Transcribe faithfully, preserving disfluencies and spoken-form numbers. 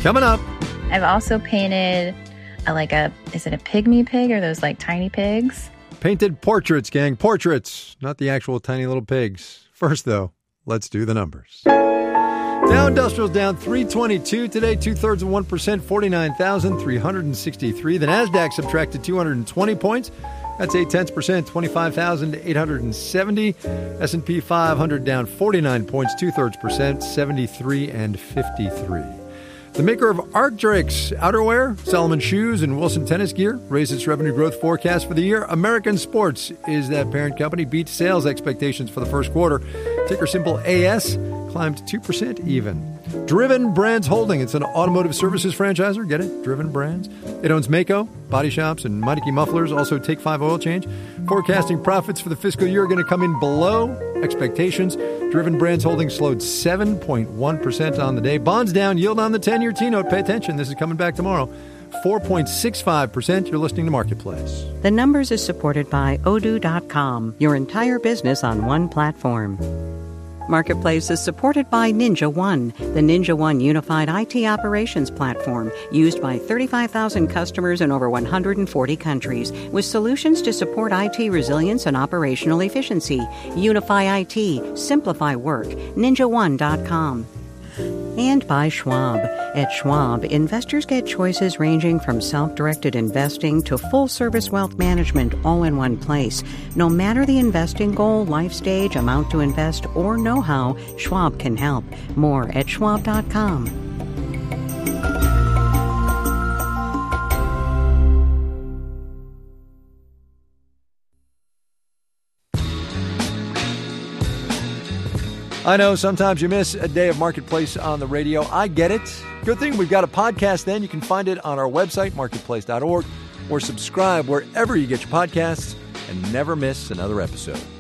Coming up. I've also painted a, like a, is it a pygmy pig or those like tiny pigs? Painted portraits, gang. Portraits, not the actual tiny little pigs. First, though, let's do the numbers. Dow Industrial's down three twenty-two today, two-thirds of one percent, forty-nine thousand three hundred sixty-three. The NASDAQ subtracted two hundred twenty points. That's eight-tenths percent, twenty-five thousand eight hundred seventy. S and P five hundred down forty-nine points, two-thirds percent, seventy-three and fifty-three. The maker of Arc'teryx outerwear, Salomon shoes, and Wilson tennis gear raised its revenue growth forecast for the year. American Sports is that parent company, beat sales expectations for the first quarter. Ticker symbol A S climbed two percent even. Driven Brands Holding. It's an automotive services franchisor. Get it? Driven Brands. It owns Mako, body shops, and Meineke mufflers. Also Take five Oil Change. Forecasting profits for the fiscal year are going to come in below expectations. Driven Brands Holding slowed seven point one percent on the day. Bonds down, yield on the ten-year T-note. Pay attention. This is coming back tomorrow. four point six five percent. You're listening to Marketplace. The Numbers is supported by Odoo dot com, your entire business on one platform. Marketplace is supported by Ninja One, the Ninja One unified I T operations platform used by thirty-five thousand customers in over one hundred forty countries with solutions to support I T resilience and operational efficiency. Unify I T, simplify work, ninja one dot com. And by Schwab. At Schwab, investors get choices ranging from self-directed investing to full-service wealth management all in one place. No matter the investing goal, life stage, amount to invest, or know-how, Schwab can help. More at schwab dot com. I know sometimes you miss a day of Marketplace on the radio. I get it. Good thing we've got a podcast then. You can find it on our website, marketplace dot org, or subscribe wherever you get your podcasts and never miss another episode.